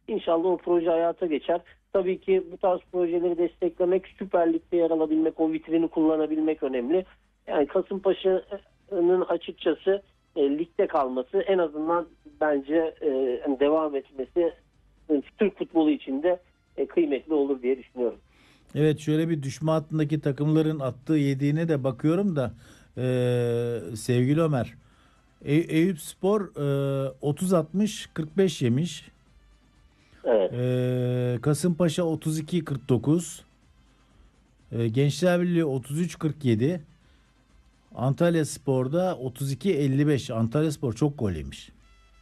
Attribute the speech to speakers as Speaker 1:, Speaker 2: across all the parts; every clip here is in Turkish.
Speaker 1: İnşallah o proje hayata geçer. Tabii ki bu tarz projeleri desteklemek, Süper Lig'de yer alabilmek, o vitrini kullanabilmek önemli. Yani Kasımpaşa'nın açıkçası ligde kalması, en azından bence devam etmesi Türk futbolu için de kıymetli olur diye düşünüyorum.
Speaker 2: Evet, şöyle bir düşme hattındaki takımların attığı yediğine de bakıyorum da sevgili Ömer. Eyüpspor 30-60 45 yemiş.
Speaker 1: Evet.
Speaker 2: Kasımpaşa 32-49. Gençler Birliği 33-47. Antalyaspor'da 32-55. Antalyaspor çok gol yemiş.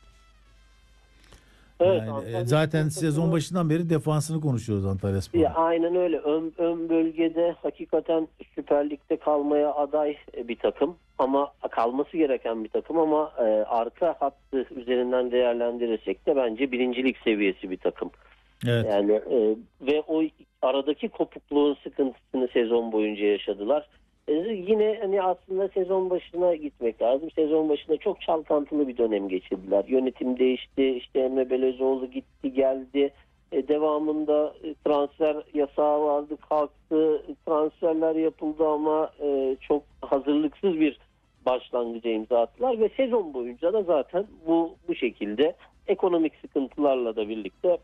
Speaker 1: Evet,
Speaker 2: Yani zaten sezon başından beri defansını konuşuyoruz Antalyaspor'un.
Speaker 1: Aynen öyle. Ön bölgede hakikaten Süper Lig'de kalmaya aday bir takım, ama kalması gereken bir takım, ama arka hattı üzerinden değerlendirirsek de bence birincilik seviyesi bir takım.
Speaker 2: Evet.
Speaker 1: Yani ve o aradaki kopukluğun sıkıntısını sezon boyunca yaşadılar. Yine hani aslında sezon başına gitmek lazım. Sezon başında çok çalkantılı bir dönem geçirdiler. Yönetim değişti. İşte Emre Belözoğlu gitti geldi. Devamında transfer yasağı vardı, kalktı. Transferler yapıldı ama çok hazırlıksız bir başlangıca imza attılar ve sezon boyunca da zaten bu şekilde ekonomik sıkıntılarla da birlikte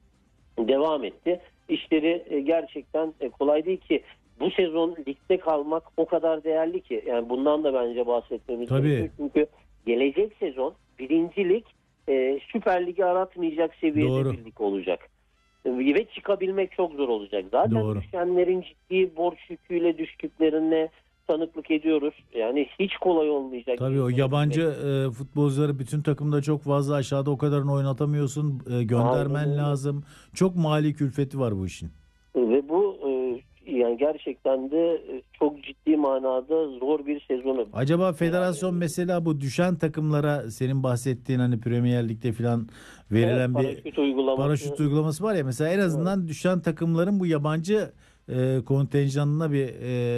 Speaker 1: devam etti. İşleri gerçekten kolay değil ki. Bu sezon ligde kalmak o kadar değerli ki. Yani bundan da bence bahsetmemiz gerekiyor. Çünkü gelecek sezon birincilik Süper Lig'i aratmayacak seviyede bir lig olacak. Ve çıkabilmek çok zor olacak. Zaten düşenlerin ciddi borç yüküyle düştüklerine tanıklık ediyoruz. Yani hiç kolay olmayacak.
Speaker 2: Tabii o yabancı futbolcuları bütün takımda çok fazla, aşağıda o kadarını oynatamıyorsun. Göndermen lazım. Çok mali külfeti var bu işin.
Speaker 1: Ve bu yani gerçekten de çok ciddi manada zor bir sezonu.
Speaker 2: Acaba federasyon mesela bu düşen takımlara, senin bahsettiğin hani Premier Lig'de falan verilen bir paraşüt uygulaması var ya, mesela en azından düşen takımların bu yabancı kontenjanına bir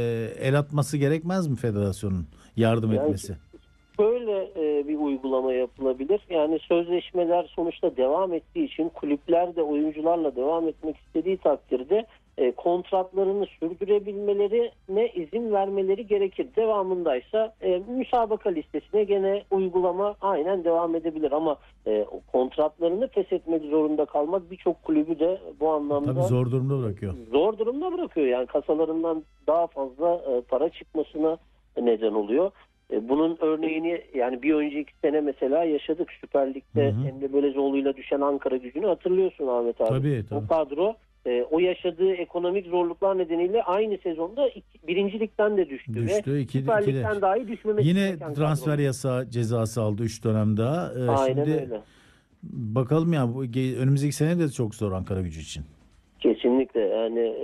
Speaker 2: el atması gerekmez mi federasyonun yardım etmesi?
Speaker 1: Böyle bir uygulama yapılabilir. Yani sözleşmeler sonuçta devam ettiği için kulüpler de oyuncularla devam etmek istediği takdirde kontratlarını sürdürebilmelerine izin vermeleri gerekir. Devamındaysa müsabaka listesine gene uygulama aynen devam edebilir, ama kontratlarını feshetmek zorunda kalmak birçok kulübü de bu anlamda
Speaker 2: tabii zor durumda bırakıyor.
Speaker 1: Zor durumda bırakıyor. Yani kasalarından daha fazla para çıkmasına neden oluyor. Bunun örneğini yani bir önceki sene mesela yaşadık. Süper Lig'de Emre Belözoğlu'yla düşen Ankara Gücü'nü hatırlıyorsun Ahmet abi.
Speaker 2: Tabii.
Speaker 1: O kadro o yaşadığı ekonomik zorluklar nedeniyle aynı sezonda birincilikten de düştü. Ve Süper Lig'den dahi düşmemesi
Speaker 2: yine transfer yasağı cezası aldı 3 dönem daha.
Speaker 1: Aynen
Speaker 2: şimdi
Speaker 1: öyle.
Speaker 2: Bakalım ya, önümüzdeki sene de çok zor Ankara Gücü için.
Speaker 1: Kesinlikle yani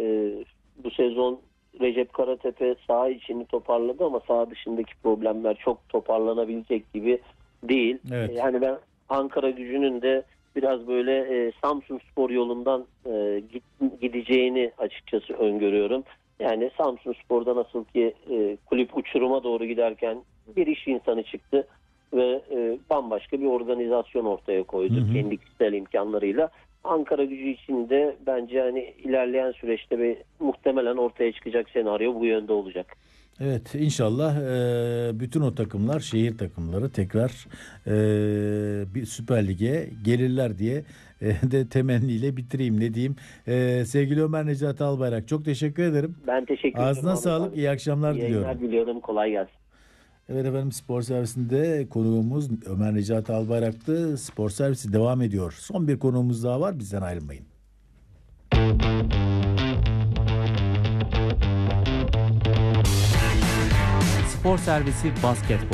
Speaker 1: bu sezon Recep Karatepe saha içini toparladı ama saha dışındaki problemler çok toparlanabilecek gibi değil.
Speaker 2: Evet.
Speaker 1: Yani ben Ankara Gücü'nün de biraz böyle Samsunspor yolundan gideceğini açıkçası öngörüyorum. Yani Samsunspor'da nasıl ki kulüp uçuruma doğru giderken bir iş insanı çıktı ve bambaşka bir organizasyon ortaya koydu kendi kişisel imkanlarıyla. Ankara Gücü için de bence hani ilerleyen süreçte muhtemelen ortaya çıkacak senaryo bu yönde olacak.
Speaker 2: Evet, inşallah bütün o takımlar, şehir takımları tekrar bir Süper Lig'e gelirler diye de temenniyle bitireyim, ne diyeyim. Sevgili Ömer Necati Albayrak, çok teşekkür ederim.
Speaker 1: Ben teşekkür ederim.
Speaker 2: Ağzına sağlık, iyi akşamlar diliyorum.
Speaker 1: İyi yayınlar diliyorum, kolay gelsin.
Speaker 2: Evet efendim, Spor Servisi'nde konuğumuz Ömer Necati Albayrak'tı. Spor Servisi devam ediyor. Son bir konuğumuz daha var, bizden ayrılmayın.
Speaker 3: Spor Servisi Basketbol.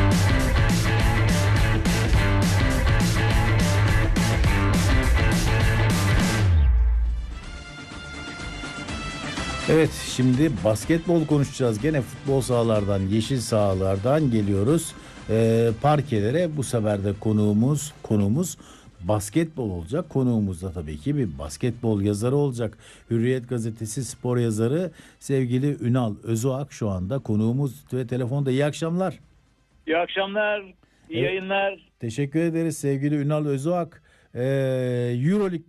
Speaker 2: Evet, şimdi basketbol konuşacağız. Gene futbol sahalardan, yeşil sahalardan geliyoruz. Parkelere bu sefer de konuğumuz basketbol olacak. Konuğumuz da tabii ki bir basketbol yazarı olacak. Hürriyet Gazetesi spor yazarı sevgili Ünal Özoğak şu anda konuğumuz ve telefonda. İyi akşamlar.
Speaker 4: İyi akşamlar, iyi yayınlar.
Speaker 2: Teşekkür ederiz sevgili Ünal Özoğak. Euroleague